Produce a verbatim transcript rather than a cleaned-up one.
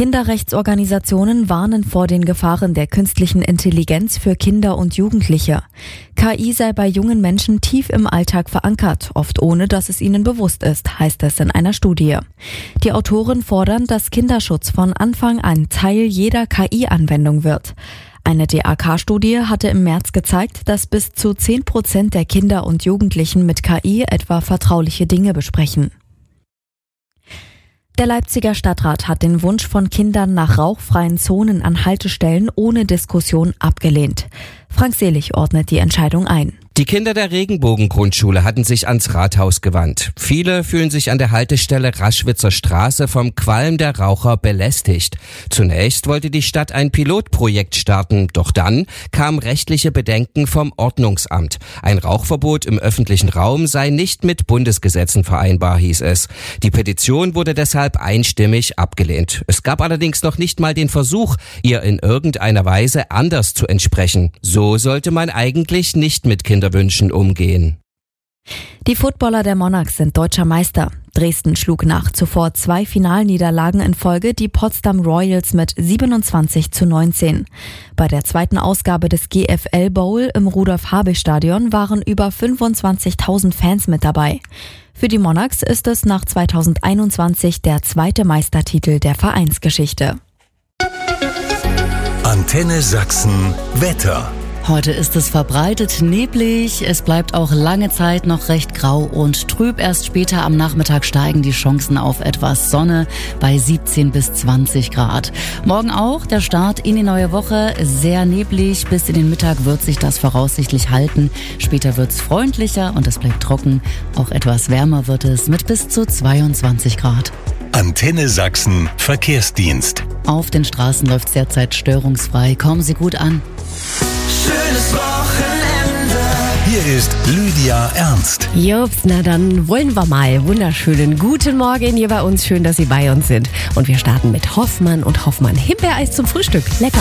Kinderrechtsorganisationen warnen vor den Gefahren der künstlichen Intelligenz für Kinder und Jugendliche. K I sei bei jungen Menschen tief im Alltag verankert, oft ohne dass es ihnen bewusst ist, heißt es in einer Studie. Die Autoren fordern, dass Kinderschutz von Anfang an Teil jeder K I-Anwendung wird. Eine D A K-Studie hatte im März gezeigt, dass bis zu zehn Prozent der Kinder und Jugendlichen mit K I etwa vertrauliche Dinge besprechen. Der Leipziger Stadtrat hat den Wunsch von Kindern nach rauchfreien Zonen an Haltestellen ohne Diskussion abgelehnt. Frank Selig ordnet die Entscheidung ein. Die Kinder der Regenbogen-Grundschule hatten sich ans Rathaus gewandt. Viele fühlen sich an der Haltestelle Raschwitzer Straße vom Qualm der Raucher belästigt. Zunächst wollte die Stadt ein Pilotprojekt starten, doch dann kamen rechtliche Bedenken vom Ordnungsamt. Ein Rauchverbot im öffentlichen Raum sei nicht mit Bundesgesetzen vereinbar, hieß es. Die Petition wurde deshalb einstimmig abgelehnt. Es gab allerdings noch nicht mal den Versuch, ihr in irgendeiner Weise anders zu entsprechen. So sollte man eigentlich nicht mit Kinderwünschen umgehen. Die Footballer der Monarchs sind deutscher Meister. Dresden schlug nach zuvor zwei Finalniederlagen in Folge die Potsdam Royals mit siebenundzwanzig zu neunzehn. Bei der zweiten Ausgabe des G F L Bowl im Rudolf-Habich-Stadion waren über fünfundzwanzigtausend Fans mit dabei. Für die Monarchs ist es nach zweitausendeinundzwanzig der zweite Meistertitel der Vereinsgeschichte. Antenne Sachsen Wetter. Heute ist es verbreitet neblig, es bleibt auch lange Zeit noch recht grau und trüb. Erst später am Nachmittag steigen die Chancen auf etwas Sonne bei siebzehn bis zwanzig Grad. Morgen auch der Start in die neue Woche, sehr neblig, bis in den Mittag wird sich das voraussichtlich halten. Später wird's freundlicher und es bleibt trocken, auch etwas wärmer wird es mit bis zu zweiundzwanzig Grad. Antenne Sachsen Verkehrsdienst. Auf den Straßen läuft's derzeit störungsfrei, kommen Sie gut an. Schönes Wochenende. Hier ist Lydia Ernst. Jups, na dann wollen wir mal. Wunderschönen guten Morgen hier bei uns. Schön, dass Sie bei uns sind. Und wir starten mit Hoffmann und Hoffmann Himbeereis zum Frühstück. Lecker.